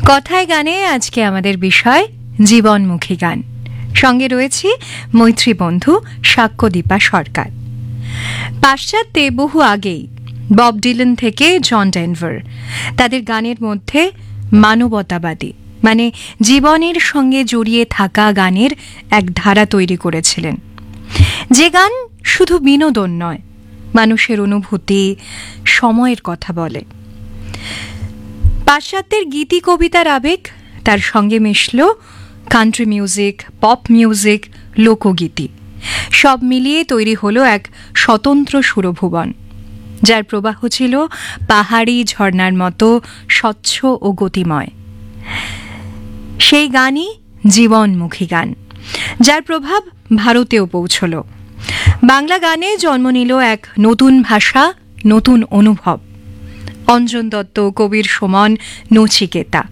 কথায় গানে আজকে আমাদের বিষয় জীবনমুখী গান। সঙ্গে রয়েছে মৈত্রী বন্ধু সাক্ষ্যদীপা সরকার। পাশ্চাত্যে বহু আগেই বব ডিলান থেকে জন ডেনভার তাদের গানের মধ্যে মানবতাবাদী মানে জীবনের সঙ্গে জড়িয়ে থাকা গানের এক ধারা তৈরি করেছিলেন, যে গান শুধু বিনোদন নয়, মানুষের অনুভূতি, সময়ের কথা বলে। পাশ্চাত্যের গীতি কবিতার আবেগ তার সঙ্গে মিশল কান্ট্রি মিউজিক, পপ মিউজিক, লোকগীতি, সব মিলিয়ে তৈরি হলো এক স্বতন্ত্র সুরভুবন, যার প্রবাহ ছিল পাহাড়ি ঝর্ণার মতো স্বচ্ছ ও গতিময়। সেই গানই জীবনমুখী গান, যার প্রভাব ভারতেও পৌঁছল। বাংলা গানে জন্ম নিল এক নতুন ভাষা, নতুন অনুভব। অঞ্জন দত্ত, কবির সুমন, নচিকেতা